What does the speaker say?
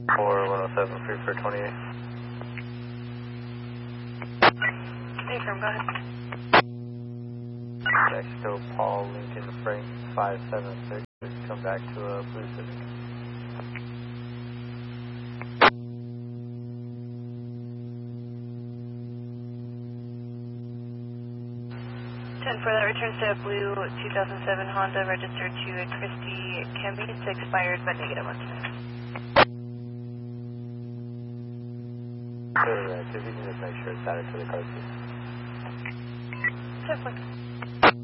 4107, free for 28. Hey, firm, go ahead. Next to Paul Lincoln Frank 576, come back to a Blue Civic. 10 for that returns to a blue 2007 Honda registered to a Christy Kemby. It's expired but negative on tonight. So, if you can just make sure it's added to the car seat. 10 4.